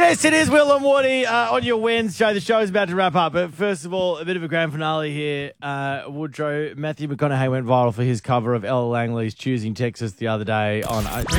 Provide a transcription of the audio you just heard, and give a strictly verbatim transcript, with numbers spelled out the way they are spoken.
Yes, it is Will and Woody uh, on your Wednesday. The show is about to wrap up, but first of all, a bit of a grand finale here. Uh, Woodrow, Matthew McConaughey went viral for his cover of Ella Langley's Choosing Texas the other day on